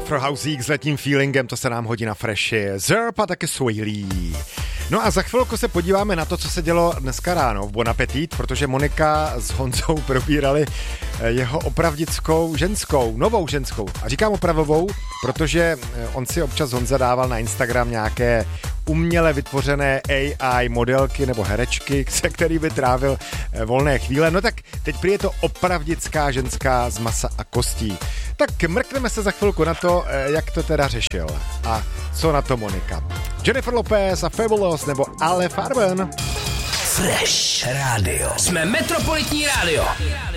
Afrohousík s letním feelingem, to se nám hodí na Freshi. Zerp a taky Swaley. No a za chvilku se podíváme na to, co se dělo dneska ráno v Bon Appetit, protože Monika s Honzou probírali jeho opravdickou ženskou, novou ženskou. A říkám opravovou, protože on si občas Honza dával na Instagram nějaké uměle vytvořené AI modelky nebo herečky, se který by trávil volné chvíle. No tak teď prý je to opravdická ženská z masa a kostí. Tak mrkneme se za chvilku na to, jak to teda řešil. A co na to Monika? Jennifer Lopez a Fabulous nebo Ale Farben? Fresh Radio. Jsme Metropolitní rádio.